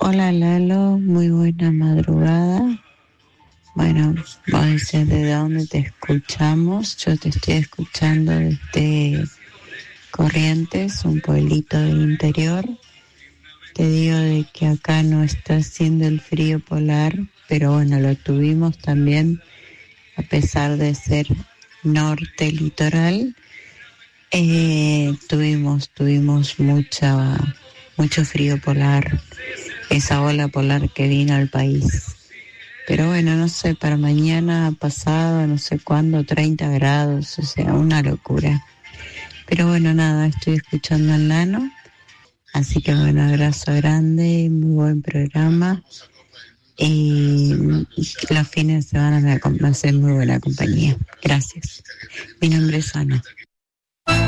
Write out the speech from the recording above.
Hola Lalo, muy buena madrugada. Bueno, vos decís de dónde te escuchamos. Yo te estoy escuchando desde Corrientes, un pueblito del interior. Te digo de que acá no está haciendo el frío polar, pero bueno, lo tuvimos también, a pesar de ser norte litoral. Tuvimos mucho frío polar, esa ola polar que vino al país. Pero bueno, no sé, para mañana pasado, no sé cuándo, 30 grados, o sea, una locura. Pero bueno, nada, estoy escuchando al Nano, así que bueno, abrazo grande, muy buen programa. Y los fines de semana me hacen muy buena compañía. Gracias. Mi nombre es Ana.